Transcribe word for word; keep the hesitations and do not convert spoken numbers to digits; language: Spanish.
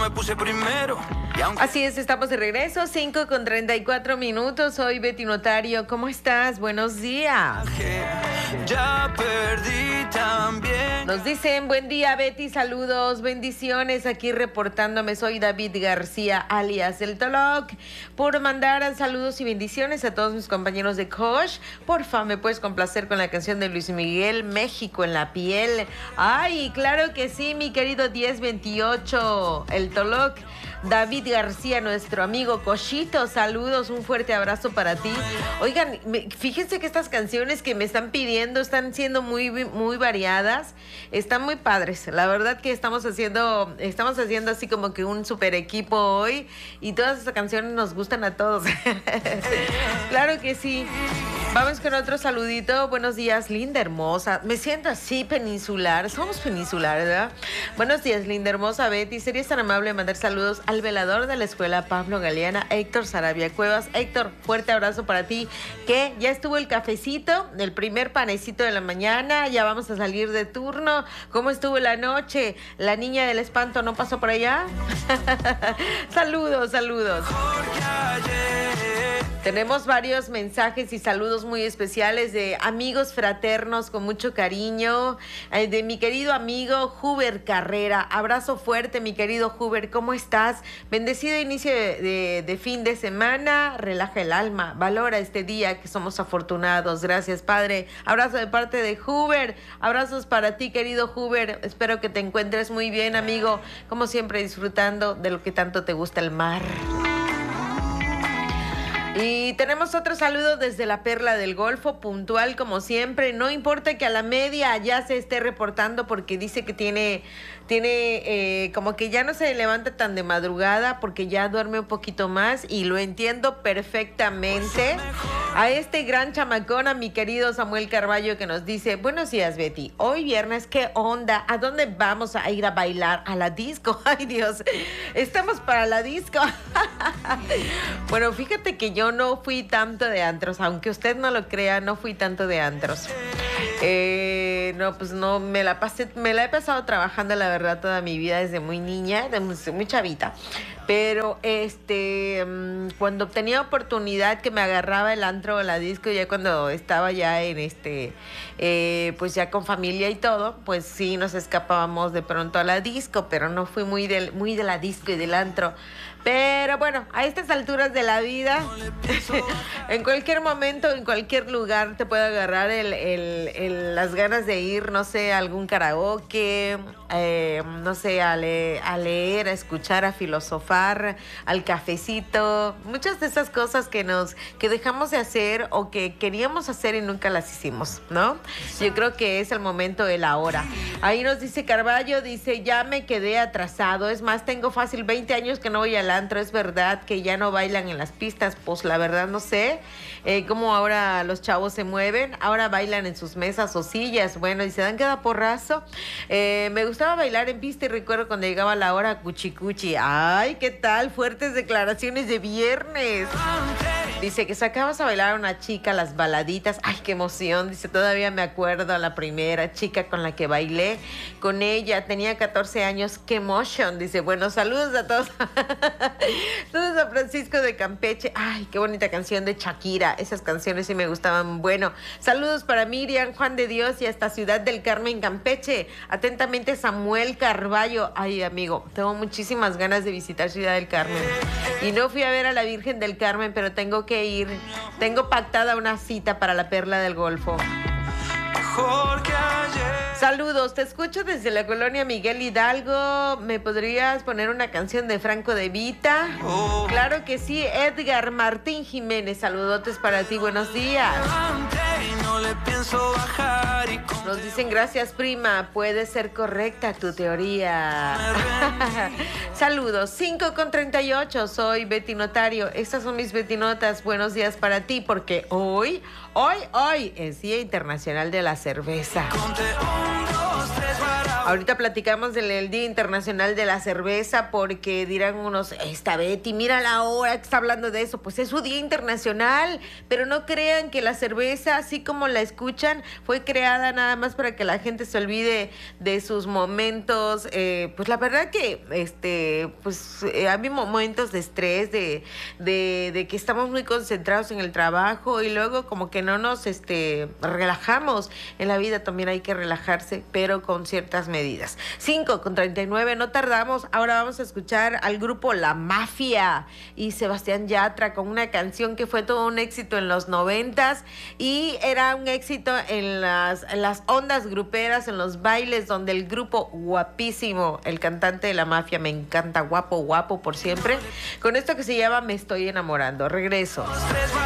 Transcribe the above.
me puse primero. Aunque... Así es, estamos de regreso, cinco con treinta y cuatro minutos. Soy Betty Notario. ¿Cómo estás? Buenos días. Ya perdí también. Nos dicen, buen día, Betty, saludos, bendiciones. Aquí reportándome, soy David García, alias El Toloc, por mandar saludos y bendiciones a todos mis compañeros de Kosh. Porfa, ¿me puedes complacer con la canción de Luis Miguel, México en la piel? Ay, claro que sí, mi querido diez veintiocho, El Toloc. David García, nuestro amigo Cochito, saludos, un fuerte abrazo para ti. Oigan, me, fíjense que estas canciones que me están pidiendo están siendo muy, muy variadas, están muy padres. La verdad que estamos haciendo, estamos haciendo así como que un super equipo hoy y todas estas canciones nos gustan a todos. Claro que sí. Vamos con otro saludito. Buenos días, linda hermosa. Me siento así peninsular. Somos peninsular, ¿verdad? Buenos días, linda hermosa Betty. ¿Serías tan amable de mandar saludos al velador de la escuela Pablo Galeana, Héctor Sarabia Cuevas? Héctor, fuerte abrazo para ti. Que ya estuvo el cafecito, el primer panecito de la mañana. Ya vamos a salir de turno. ¿Cómo estuvo la noche? ¿La niña del espanto no pasó por allá? Saludos, saludos. Tenemos varios mensajes y saludos muy especiales de amigos fraternos con mucho cariño, eh, de mi querido amigo Huber Carrera. Abrazo fuerte, mi querido Huber, ¿cómo estás? Bendecido inicio de, de, de fin de semana, relaja el alma, valora este día que somos afortunados. Gracias, Padre. Abrazo de parte de Huber, abrazos para ti, querido Huber. Espero que te encuentres muy bien, amigo, como siempre disfrutando de lo que tanto te gusta, el mar. Y tenemos otro saludo desde la Perla del Golfo, puntual como siempre. No importa que a la media ya se esté reportando porque dice que tiene, tiene eh, como que ya no se levanta tan de madrugada porque ya duerme un poquito más y lo entiendo perfectamente. A este gran chamacón, a mi querido Samuel Carballo, que nos dice, buenos días, Betty. Hoy viernes, ¿qué onda? ¿A dónde vamos a ir a bailar? ¿A la disco? Ay, Dios, estamos para la disco. Bueno, fíjate que yo no fui tanto de antros, aunque usted no lo crea, no fui tanto de antros. Eh, no, pues no, me la pasé, me la he pasado trabajando, la verdad, toda mi vida desde muy niña, desde muy chavita. Pero este, cuando tenía oportunidad que me agarraba el antro o la disco, ya cuando estaba ya en este, eh, pues ya con familia y todo, pues sí nos escapábamos de pronto a la disco, pero no fui muy de, muy de la disco y del antro. Pero bueno, a estas alturas de la vida, en cualquier momento, en cualquier lugar te puede agarrar el, el, el, las ganas de ir, no sé, a algún karaoke, eh, no sé, a, le, a leer, a escuchar, a filosofar, al cafecito, muchas de esas cosas que nos, que dejamos de hacer o que queríamos hacer y nunca las hicimos, ¿no? Yo creo que es el momento del ahora. Ahí nos dice Carballo, dice, ya me quedé atrasado, es más, tengo fácil veinte años que no voy al antro. Es verdad que ya no bailan en las pistas, pues la verdad no sé eh, cómo ahora los chavos se mueven, ahora bailan en sus mesas o sillas, bueno, y se dan cada porrazo. Eh, me gustaba bailar en pista y recuerdo cuando llegaba la hora cuchi cuchi. Ay, ¿qué tal? Fuertes declaraciones de viernes. Dice que sacabas a bailar a una chica las baladitas. Ay, qué emoción. Dice, todavía me acuerdo a la primera chica con la que bailé con ella. Tenía catorce años. Qué emotion. Dice, bueno, saludos a todos. Saludos a Francisco de Campeche. Ay, qué bonita canción de Shakira. Esas canciones sí me gustaban. Bueno, saludos para Miriam, Juan de Dios y hasta Ciudad del Carmen, Campeche. Atentamente, Samuel Carballo. Ay, amigo, tengo muchísimas ganas de visitar Ciudad del Carmen. Y no fui a ver a la Virgen del Carmen, pero tengo que ir. Tengo pactada una cita para la Perla del Golfo. Saludos, te escucho desde la colonia Miguel Hidalgo. ¿Me podrías poner una canción de Franco de Vita? Oh. Claro que sí, Edgar Martín Jiménez, saludotes para ti, buenos días. Nos dicen, gracias prima, puede ser correcta tu teoría. Saludos, cinco con treinta y ocho, soy Betty Notario. Estas son mis Betty Notas, buenos días para ti, porque hoy, hoy, hoy es Día Internacional de la Cerveza. Ahorita platicamos del el Día Internacional de la Cerveza porque dirán unos, esta Betty, mira la hora que está hablando de eso. Pues es su Día Internacional, pero no crean que la cerveza, así como la escuchan, fue creada nada más para que la gente se olvide de sus momentos. Eh, pues la verdad que este, pues eh, hay momentos de estrés, de, de, de que estamos muy concentrados en el trabajo y luego como que no nos este, relajamos. En la vida también hay que relajarse, pero con ciertas medidas. cinco con treinta y nueve, no tardamos. Ahora vamos a escuchar al grupo La Mafia y Sebastián Yatra con una canción que fue todo un éxito en los noventas y era un éxito en las, en las ondas gruperas, en los bailes, donde el grupo guapísimo, el cantante de La Mafia, me encanta, guapo, guapo por siempre, con esto que se llama Me Estoy Enamorando. Regreso.